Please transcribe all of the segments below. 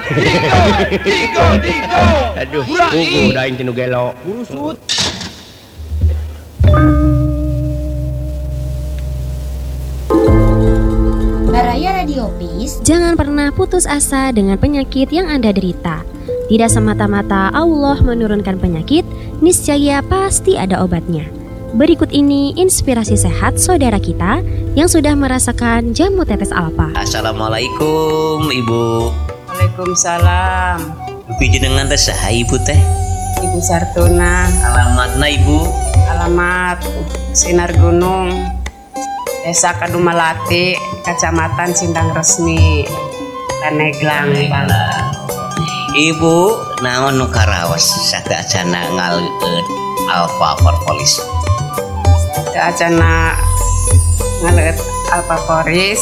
Digo. Aduh, kuku udah inti nu gelo. Burusut. Baraya Radiopis, jangan pernah putus asa dengan penyakit yang Anda derita. Tidak semata-mata Allah menurunkan penyakit, niscaya pasti ada obatnya. Berikut ini inspirasi sehat saudara kita yang sudah merasakan jamu tetes alfa. Assalamualaikum Ibu. Waalaikumsalam. Dupi jenengan teh saha Ibu teh? Ibu Sartuna. Alamatna Ibu? Alamat Sinar Gunung, Desa Kadumalati, Kecamatan Sindang Resmi, Taneglang. Ibu naon nu karaos sateacana ngaleueut alfa propolis? Sateacana ngaleueut alfa propolis.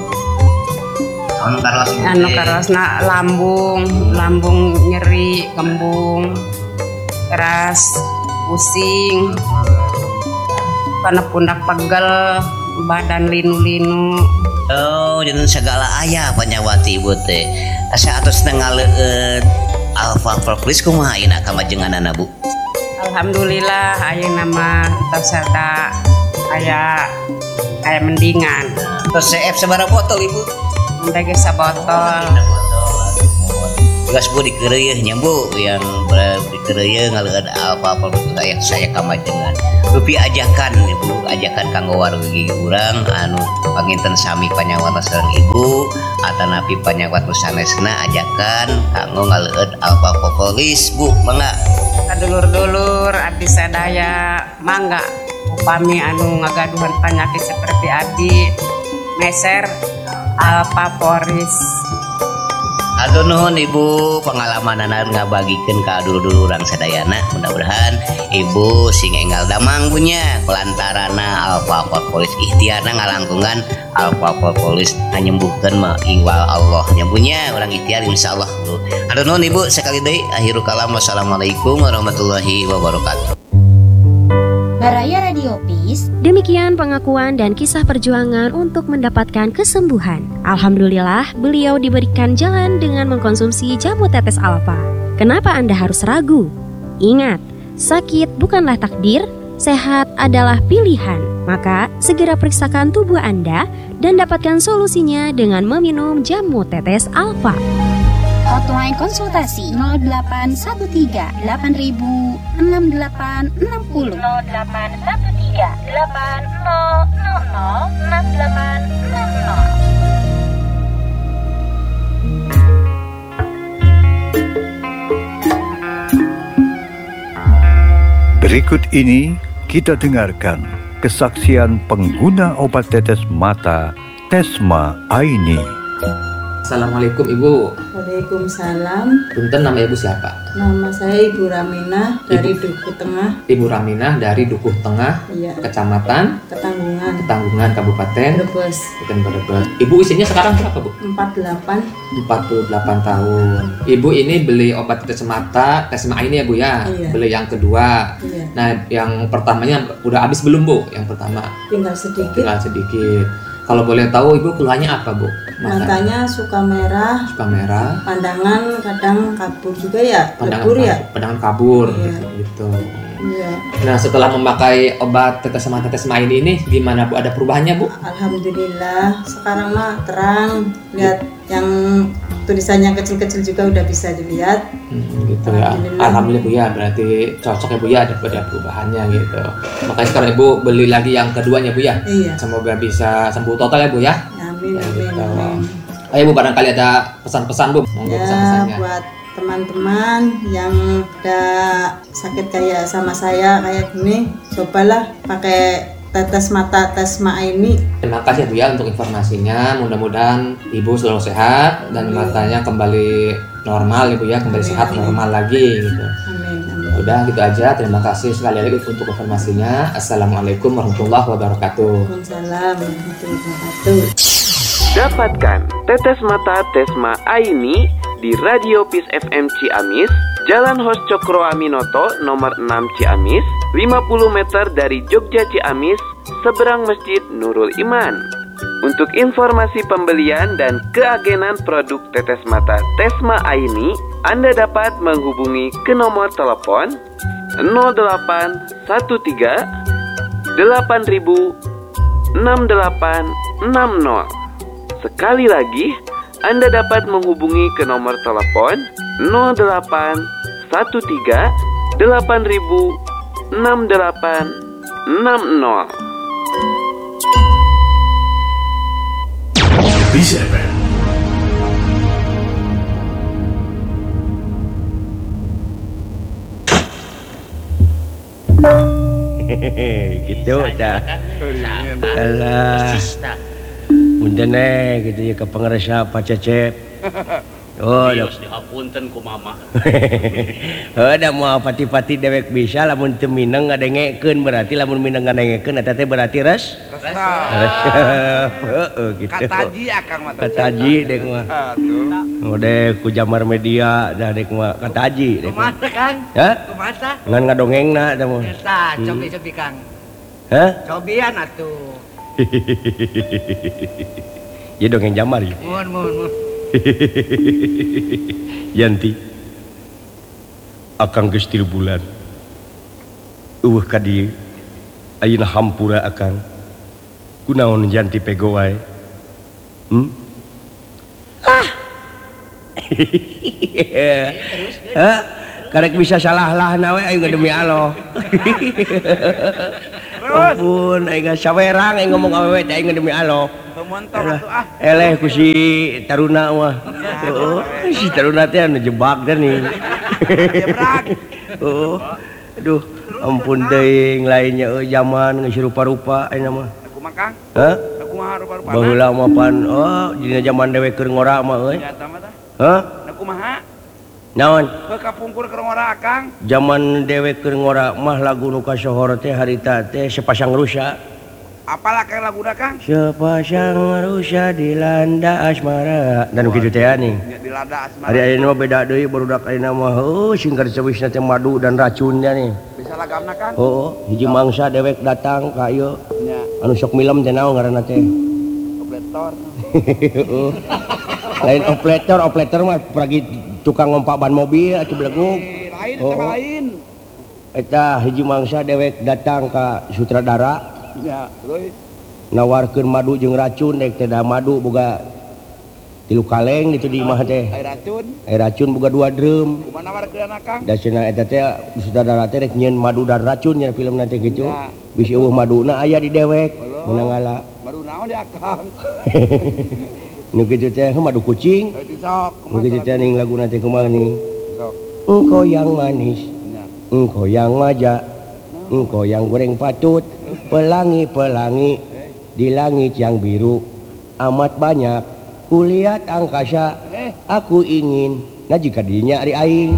Anu karosna lambung nyeri, kembung, keras, pusing, kana pundak pegel, badan linu-linu. Oh, jeung segala aya panyawati Ibu teh. Asa atos ngaleueut alfa propolis kumaha ayeuna kamajenganana Bu? Alhamdulillah ayeuna mah tasada aya mendingan. Terus CF sabaraha botol Ibu? Ndage sabotol. Gas Bu dikeureuh nya Bu yang dikeureuh ngaleueut alfa propolis saya kamajengan. Rupi ajakan Ibu, ajakan kanggo wargi urang anu panginten sami panyawat sareng Ibu atanapi panyawat sanesna ajakan kanggo ngaleueut alfa propolis Bu, mangga. Kadulur-dulur abdi sadaya mangga upami anu ngagaduhan penyakit seperti abdi meser alfa propolis. Aduh nuhun Ibu pengalamanana ngabagikeun ka dulur-dulur urang sadayana. Mudah-mudahan Ibu sing enggal damang punya kelantarana alfa propolis ikhtiarna ngalangkungan alfa propolis nganyembuhkeun mah ingwal Allah nya punya urang ikhtiar insyaallah. Aduh nuhun Ibu sekali deui akhirul kalam wassalamualaikum warahmatullahi wabarakatuh. Baraya Radiopis. Demikian pengakuan dan kisah perjuangan untuk mendapatkan kesembuhan. Alhamdulillah, beliau diberikan jalan dengan mengkonsumsi jamu tetes alfa. Kenapa Anda harus ragu? Ingat, sakit bukanlah takdir, sehat adalah pilihan. Maka, segera periksakan tubuh Anda dan dapatkan solusinya dengan meminum jamu tetes alfa. Hotline konsultasi 0813 8000 6860 0813 8000 6860. Berikut ini kita dengarkan kesaksian pengguna obat tetes mata Tesma Aini. Assalamualaikum Ibu. Waalaikumsalam. Punten, nama Ibu siapa? Nama saya Ibu Raminah dari Dukuh Tengah. Ibu Raminah dari Dukuh Tengah, iya. Kecamatan Ketanggungan, Kabupaten Brebes. Ibu usianya sekarang berapa Bu? 48 tahun. Ibu ini beli obat tetes mata Tesma ini ya Bu ya? Iya. Beli yang kedua. Iya. Nah yang pertamanya udah habis belum Bu? Yang pertama? Tinggal sedikit. Kalau boleh tahu Ibu keluhannya apa Bu? Matanya suka merah, pandangan kadang kabur juga ya, pandangan kabur, iya. gitu. Iya. Nah setelah memakai obat tetes mata Tesma ini gimana Bu? Ada perubahannya Bu? Alhamdulillah sekarang mah terang, lihat yang tulisannya kecil-kecil juga udah bisa dilihat. Gitu ya. Alhamdulillah Bu ya, berarti cocok ya Bu ya, ada perubahannya gitu. Makanya sekarang Ibu beli lagi yang keduanya Bu ya. Iya. Semoga bisa sembuh total ya Bu ya. Amin. Ayo Bu, barangkali ada pesan-pesan Bu. Monggo pesan-pesannya. Buat teman-teman yang udah sakit kayak sama saya kayak gini, cobalah pakai tetes mata Tesma ini. Terima kasih Bu ya untuk informasinya. Mudah-mudahan Ibu selalu sehat dan matanya kembali normal Ibu ya, kembali sehat normal lagi gitu. Amin. Udah gitu aja. Terima kasih sekali lagi untuk informasinya. Assalamualaikum warahmatullahi wabarakatuh. Waalaikumsalam warahmatullahi wabarakatuh. Dapatkan tetes mata Tesma Aini di Radio Peace FM Ciamis, Jalan Hos Cokro Aminoto nomor 6 Ciamis, 50 meter dari Jogja Ciamis, seberang Masjid Nurul Iman. Untuk informasi pembelian dan keagenan produk tetes mata Tesma Aini, Anda dapat menghubungi ke nomor telepon 0813 8000 6860. Sekali lagi, Anda dapat menghubungi ke nomor telepon 0813 8000 6860. Bisa FM. Gitu dah. Alah. Punten gitu ya ke pengerasa Pak Cecep. Oh, dihapunten ku mama. Ada mau pati-pati dewek bisa lamun teu mineng ngadengekeun berarti lamun mineng ngadengekeun eta teh berarti res. Heeh gitu. Kataji akang mah. Kataji dek mah. Atuh. Ode ku Jamar Media dah dek mah kataji dek. Kumaha Kang? Hah? Kumaha? Ngan ngadongengna eta mah. Eta cobi-cobi Kang. Hah? Cobian atuh. Ya dongeng Jamar ya. Mun. Yanti akang geus 3 bulan eueuh ka dieu ayeuna hampura akang kunaon Yanti pego wae karek bisa salah-lahna we aing demi Allah. Ampun aing sawerang aing ngomong awewe teh aing demi Allah. Eleh ku si taruna mah. Heeh, si taruna teh anu jebak teh nih. Oh, aduh, ampun teuing lainnya zaman geus rupa-rupa ayeuna mah. Kumaha Kang? Hah? Kumaha rupa-rupa? Baheula mah pan dina zaman dewe keur ngora mah euy. Hah? Kumaha? Naon? Kapungkur keur ngora Kang. Zaman dewe keur ngora mah lagu nu kasohor teh harita teh Sepasang Rusa. Apalah Kang laguna Kang? Sepasang rusa dilanda asmara. Dan begitu teh nih. Dilanda asmara. Hari ayeuna mah beda deui barudak ayeuna mah singkat sewisna teh madu dan racunnya nih. Bisa lagamna Kang? Hiji mangsa dewek datang ka ieu. Nya. Anu sok milem teh naon ngaranna teh? Operator. Lain operator mah pergi tukang ngompak ban mobil atuh belegug. Lain. Eta hiji mangsa dewek datang ka sutradara. Ya, terus nawarkeun madu jeung racun dek teh da madu boga 3 kaleng gitu di imah teh. Air racun boga 2 drum. Kumaha nawarkeun Kang? Da cenah eta teh sutradara teh rek nyieun madu dan racun nya film nanti gitu. Bisi eueuh maduna aya di dewek. Meunang ngala. Madu naon di Akang? Nu kitu teh madu kucing. Nu kitu teh ning lagu nanti kumaha nih? Engkau yang manis. Engkau yang maja. Engkau yang goreng patut. Pelangi-pelangi di langit yang biru amat banyak kulihat angkasa aku ingin nah jika dinya ari aing.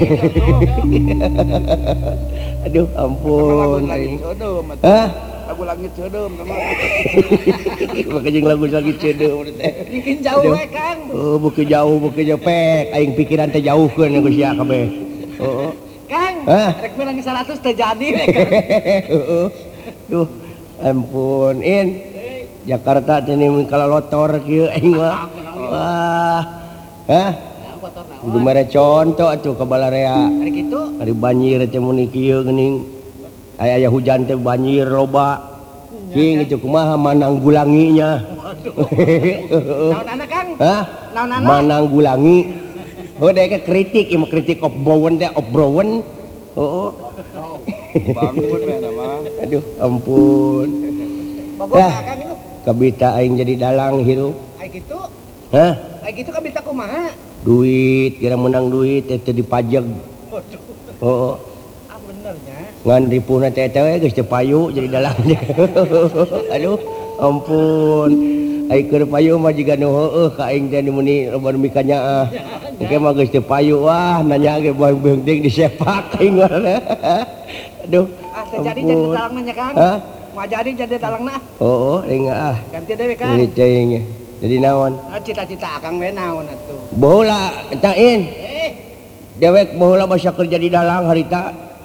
Aduh ampun aing. Hah? Lagu langit ceudem sama. Makanya lagu langit ceudem teh. Bikin jauh we Kang. Oh buki jauh pek aing pikiran teh jauhkeun geus sia kabeh. Heeh. Kang, rek bilang 100 teh jadi we Kang. Heeh. Duh, ampun, Jakarta teh kalau lotor kieu aing mah. Wah. Hah? Kudu mere conto atuh ka Balarea. Ari kitu? Ari banjir teh mun kieu geuning. Aya hujan teh banjir loba. Cing itu kumaha mananggulanginya. Naon Kang? Hah? Naon Mananggulangi. Oh dek kritik, ieu kritik obrowen teh obrowen. Oh. Bangun we nama. Aduh ampun. Bagus Kang itu. Kabita aing jadi dalang hirup. Ai kitu? Hah? Ai kitu kabita kumaha? Duit, kira menang duit teh dipajeg. Oh. Ah bener nya. Ngan ripuna teh we geus teu payu jadi dalang. Aduh ampun. Ai keur payu mah jiga nu heueuh ka aing teh muni loba nu mikanyaah. Engke mah geus teu payu wah nanya ge beung ting disepak aing. Aduh. Ah terjadi jadi dalangna nya Kang. Hah? Mau jadi dalangna. Oh, enggak ah. Ganti dewe Kang. Ini teh jadi naon? Cita-cita Akang we naon atuh? Baheula entaeun. Dewek baheula basa kerja di dalang harita.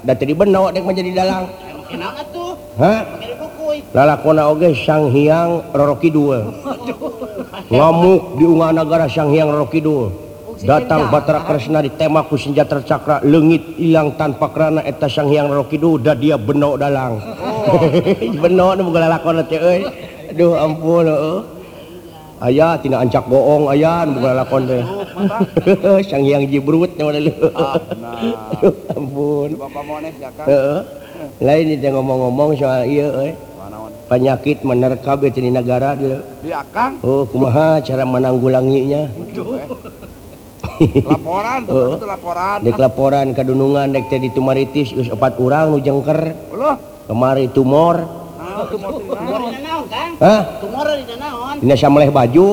da teu dibenok dek mah jadi dalang. Kenapa tuh? Hah? Lalakona oge Sang Hyang Roro Kidul. Ngamuk di unggah nagara Sang Hyang Roro Kidul. Datang Batara Kresna ditembak ku senjata cakra, leungit ilang tanpa kerana eta Sang Hyang Roro Kidul da dia benok dalang. Benok nu boga lalakona teh euy. Aduh ampun heueuh. Aya tina ancak bohong aya nu boga lalakon teh. Sang Hyang Jibrut nya Aduh ampun. Bapak Mones ya kan? Heeh. Lain itu ngomong-ngomong soal iya penyakit menerkab di negara dia. Di Akang? Oh kumaha cara menanggulanginya? Laporan tuh, itu laporan. Dek laporan kadunungan dek teh di Tumaritis geus 4 urang nu jengker. Ulah. Kemari tumor. Tumor dina naon, Kang? Hah? Tumor dina naon? Dina sameleh baju.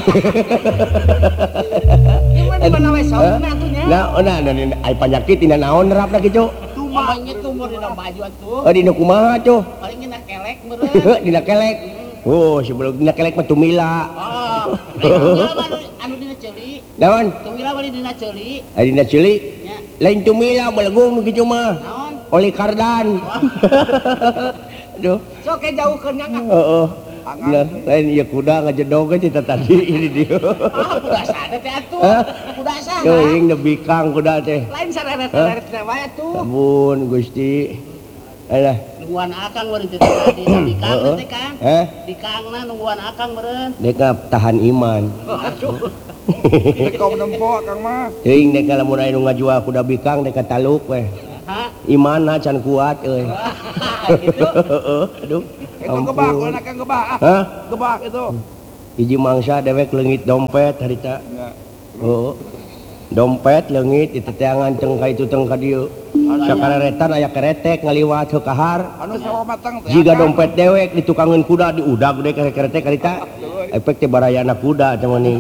Gimana di mana we sauna atunya? Nah, ai penyakit dina naon nerapna kitu? Tumornya tumor dina baju atuh. Oh dina kumaha tuh? Paling dina kelek meureun. Dina kelek. Oh, sebelum dina kelek mah tumila. Oh. Anu dina ceuli. Naon? Tumila bari dina ceuli. Dina ceuli? Lain tumila belegung nu kitu mah. Naon? Oli kardan. Aduh. Sok ke jauhkeun nya Kang. Heeh. Bener, lain ieu kuda ngajedog teh tadi ini dia. Kuda sada teh atuh. Kuda sada. Teuing nebikang kuda teh. Lain sareret-sareret teh wae atuh. Ampun Gusti. Alah. Nungguan Akang meureun teh tadi di Kang teh Kang. Di Kangna nungguan Akang meureun. Dek tahan iman. Aduh. Kau menempo Kang mah. Teuing dek lamun aya nu ngajual kuda bikang dek taluk we. Hah? Imanna can kuat euy. Gitu. Aduh. Itu gebak, mana Kang gebak? Hah? Gebak itu. Hiji mangsa dewek leungit dompet harita. Oh. Dompet leungit itu teh nganceng ka itu teng ka dieu. Sakareretan aya keretek ngaliwat heuh kahar. Anu sawo matang teh. Jiga dompet dewek ditukangeun kuda diudag deui ka keretek harita. Efek teh barayana kuda teh meuning.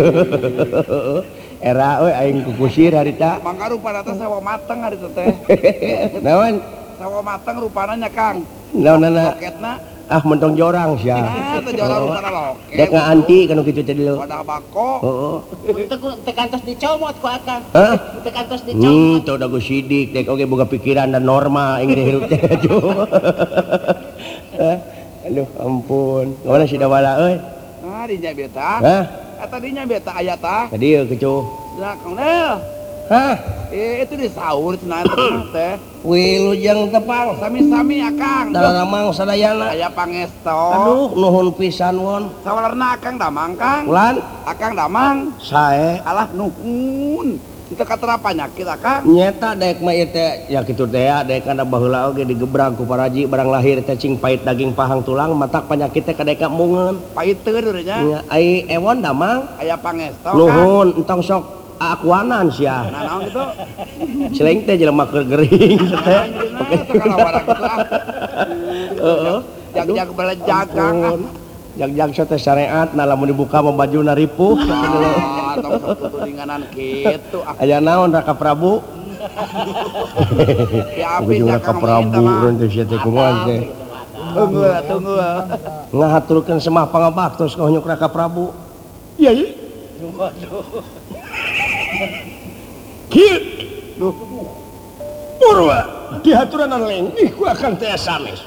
Era euy aing kukusir harita. Mangga rupana teh sawo mateng harita teh. Naon? Sawo mateng rupana nya Kang. Naonana? Loketna. Ah mentong jorang sia. Teh jorang rupana loket. Dek nganti kana kitu teh dieu. Wadah bako. Heeh. Teu kantos dicomot ku Akang. Hah? Teu kantos dicomot. Teu dagu sidik dek oge boga pikiran dan norma aing hirup teh. Aduh ampun. Mana si Dawala euy? Nah, dinya beta. Hah? Eta dinya beta aya tah. Ka dieu kecu. Nah, Kang Del. Hah? Itu di sahur cenah teh. Wilujeng tepang sami-sami Akang. Dalamang sadayana. Aya pangesto. Aduh, nuhun pisan won. Sawalerna Akang damang Kang. Ulan? Akang damang. Sae? Alah nuhun. Kita katera penyakit Akang. Nyeta dek mah ieu teh ya kitu teh ya dek kana baheula oge digebrag ku paraji barang lahir teh cing pait daging pahang tulang matak penyakit teh kadeka mungeun. Pait teu nya. Nya ai ewon damang. Aya pangesto. Nuhun entong sok akuanan sia. Nah, naon kitu? Celeng teh jelema keur gering teh. Heeh. Jag-jag belejag Kang. Jag-jag teh syariat nah lamun dibuka mah bajuna ripuh. Tong tutulinganan kitu. Aya naon Raka Prabu? Bajuna Raka Prabu urang teh sia teh kumaha teh. Tunggu. Ngahaturkeun semah pangabaktos ka Nyuk Raka Prabu. Iya ieu. Kieu. Purwa dihaturanan lenggih ku Akang teh sanes.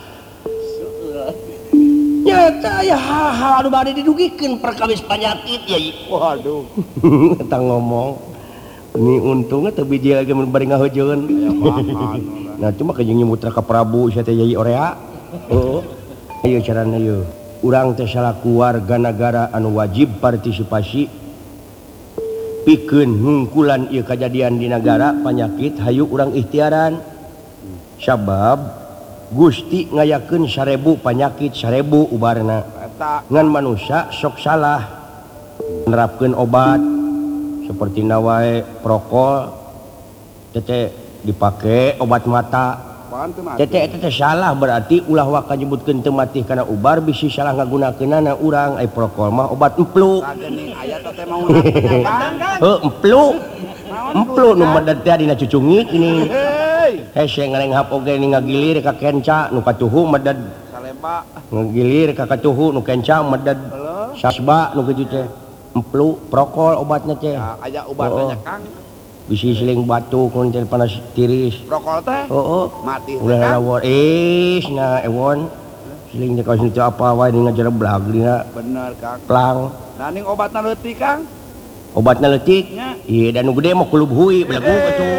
Nyata ya hal-hal anu bade didugikeun perkawis penyakit ya. Waduh. Eta ngomong. Ini untungnya teu biji lagi mun bari ngaheujeun. Nah cuma ka jeung nyebut Raka Prabu sia teh Yai Orea. Heeh. Ayo carana ieu. Urang teh salaku warga negara anu wajib partisipasi pikeun ngungkulan ieu kajadian di negara penyakit hayu urang ikhtiaran. Sabab Gusti ngayakeun 1000 penyakit 1000 ubarna. Ngan manusia sok salah nerapkeun obat seperti wae prokol teh dipake obat mata. Teh salah berarti ulah waka nyebutkeun teu matih kana ubar bisi salah ngagunakeunana urang ai prokol mah obat emplu. Aya teh mau ngapa? Heuh emplu. Emplu nu meded teh dina cucungit ini. Hese ngalenghap oge ni ngagilir ka kenca nu katuhu meded. Saleba. Ngagilir ka katuhu nu kenca meded. Sasba nu kitu teh. Emplu prokol obatna teh. Aya obatnya Kang. bisi siling batu kuntil panas tiris. Rokol teh? Mati. Ulah lawor. Nah ewon. Siling teh kaos itu apa wae dina jereblag dina. Bener Kang. Plang. Nah ning obatna leutik Kang. Obatna leutik? Iya dan nu gede mah kulub hui belagu atuh.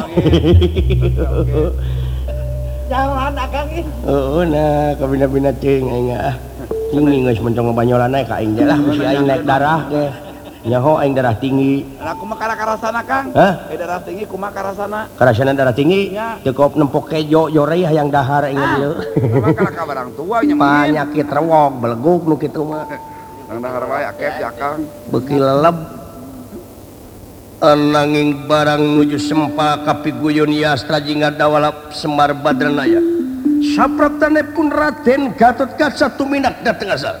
Jangan Akang ieu. Nah kabina-bina teuing aing ah. Cing geus mencong banyolana ka aing lah bisi aing naik darah teh. Nyaho aing darah tinggi. Nah kumaha karasana Kang? Hah? Darah tinggi kumaha karasana? Karasana darah tinggi? Teu kop nempok kejo yorei hayang dahar aing dieu. Maka ka barang tua nya mah. Panyakit rewog beleguk nu kitu mah. Nang dahar wae akep ya Kang. Beuki leleb. Ananging barang nuju sempa kapiguyun yastra jingga dawalap Semar Badranaya. Sapratane pun Raden Gatotkaca tuminak dateng asal.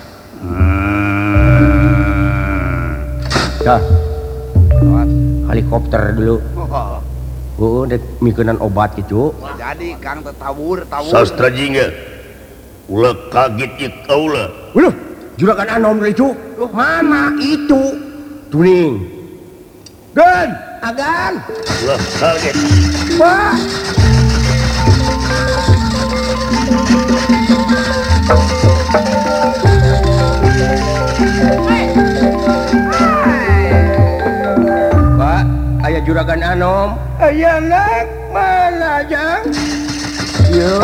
Dah. Helikopter dulu. Dek mikeunaan obat gitu. Jadi Kang tetawur. Sastra jingga. Ulah kaget ieu kaula. Ulah, juragan anom itu. Mana itu? Tuning. Dan, agan. Ulah kaget. Pak. Pak, aya juragan anom. Aya nak mana jang? Yo.